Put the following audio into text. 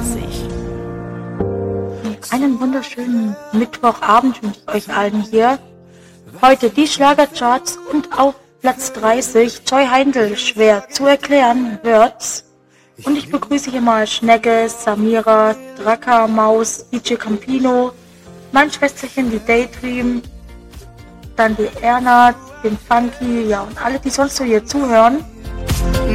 20. Einen wunderschönen Mittwochabend wünsche ich euch allen hier. Heute die Schlagercharts und auf Platz 30 Joy Heindl, schwer zu erklären wird's. Und ich begrüße hier mal Schnegge, Samira, Draka, Maus, DJ Campino, mein Schwesterchen, die Daydream, dann die Erna, den Funky, ja und alle, die sonst so hier zuhören.